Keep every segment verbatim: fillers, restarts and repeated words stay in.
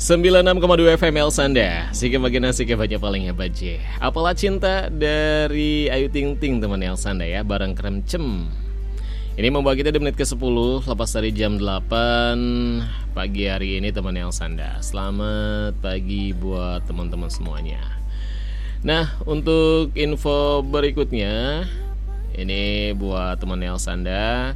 sembilan puluh enam koma dua F M El Sanda. Sikap bagian sikap aja paling hebat je. Apalah cinta dari Ayu Ting Ting teman El Sanda ya, bareng Krem Cem. Ini membawa kita di menit ke sepuluh lepas dari jam delapan pagi hari ini teman El Sanda. Selamat pagi buat teman-teman semuanya. Nah, untuk info berikutnya ini buat teman El Sanda.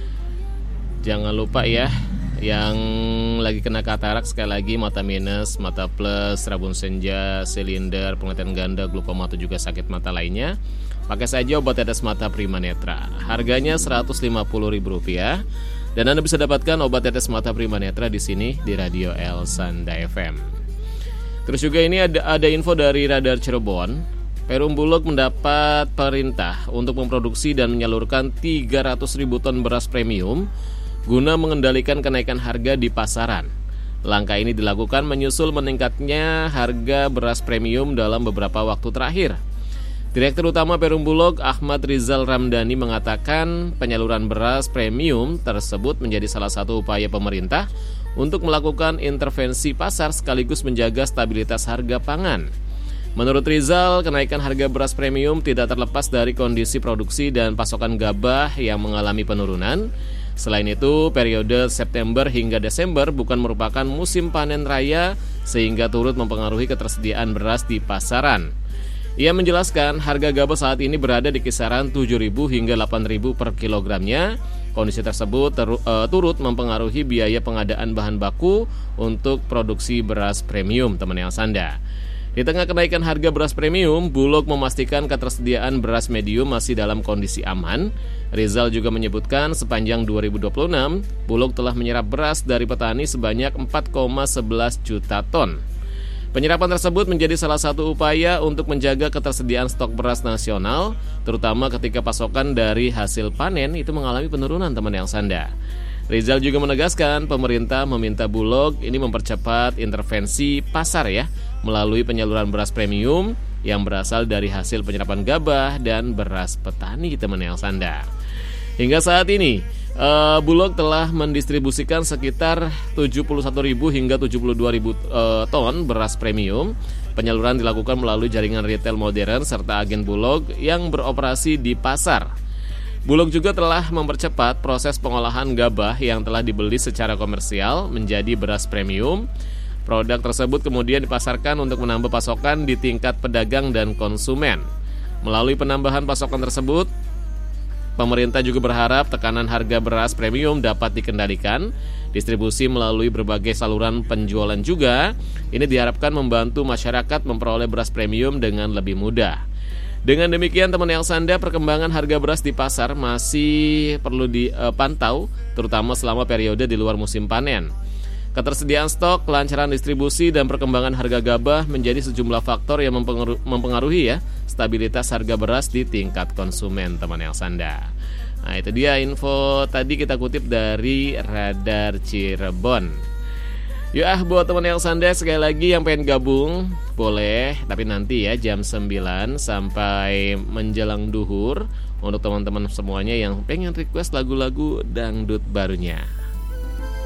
Jangan lupa ya, yang lagi kena katarak sekali lagi, mata minus, mata plus, rabun senja, silinder, penglihatan ganda, glaukoma atau juga sakit mata lainnya, pakai saja obat tetes mata Prima Netra. Harganya seratus lima puluh ribu rupiah dan Anda bisa dapatkan obat tetes mata Prima Netra di sini di Radio El Sanda F M. Terus juga ini ada ada info dari Radar Cirebon. Perum Bulog mendapat perintah untuk memproduksi dan menyalurkan tiga ratus ribu ton beras premium guna mengendalikan kenaikan harga di pasaran. Langkah ini dilakukan menyusul meningkatnya harga beras premium dalam beberapa waktu terakhir. Direktur Utama Perum Bulog Ahmad Rizal Ramdhani mengatakan penyaluran beras premium tersebut menjadi salah satu upaya pemerintah untuk melakukan intervensi pasar sekaligus menjaga stabilitas harga pangan. Menurut Rizal, kenaikan harga beras premium tidak terlepas dari kondisi produksi dan pasokan gabah yang mengalami penurunan. Selain itu, periode September hingga Desember bukan merupakan musim panen raya sehingga turut mempengaruhi ketersediaan beras di pasaran. Ia menjelaskan harga gabah saat ini berada di kisaran tujuh ribu hingga delapan ribu per kilogramnya. Kondisi tersebut ter, uh, turut mempengaruhi biaya pengadaan bahan baku untuk produksi beras premium teman yang sanda. Di tengah kenaikan harga beras premium, Bulog memastikan ketersediaan beras medium masih dalam kondisi aman. Rizal juga menyebutkan sepanjang dua ribu dua puluh enam, Bulog telah menyerap beras dari petani sebanyak empat koma sebelas juta ton. Penyerapan tersebut menjadi salah satu upaya untuk menjaga ketersediaan stok beras nasional, terutama ketika pasokan dari hasil panen itu mengalami penurunan teman yang sanda. Rizal juga menegaskan pemerintah meminta Bulog ini mempercepat intervensi pasar ya, melalui penyaluran beras premium yang berasal dari hasil penyerapan gabah dan beras petani teman yang sanda. Hingga saat ini uh, Bulog telah mendistribusikan sekitar tujuh puluh satu ribu hingga tujuh puluh dua ribu uh, ton beras premium. Penyaluran dilakukan melalui jaringan retail modern serta agen Bulog yang beroperasi di pasar. Bulog juga telah mempercepat proses pengolahan gabah yang telah dibeli secara komersial menjadi beras premium. Produk tersebut kemudian dipasarkan untuk menambah pasokan di tingkat pedagang dan konsumen. Melalui penambahan pasokan tersebut, pemerintah juga berharap tekanan harga beras premium dapat dikendalikan. Distribusi melalui berbagai saluran penjualan juga, ini diharapkan membantu masyarakat memperoleh beras premium dengan lebih mudah. Dengan demikian teman yang sanda, perkembangan harga beras di pasar masih perlu dipantau, terutama selama periode di luar musim panen. Ketersediaan stok, kelancaran distribusi, dan perkembangan harga gabah menjadi sejumlah faktor yang mempengaruhi, mempengaruhi ya stabilitas harga beras di tingkat konsumen teman yang sanda. Nah, itu dia info tadi kita kutip dari Radar Cirebon. Yuk ah buat teman yang sanda, sekali lagi yang pengen gabung boleh, tapi nanti ya jam sembilan sampai menjelang duhur untuk teman-teman semuanya yang pengen request lagu-lagu dangdut barunya.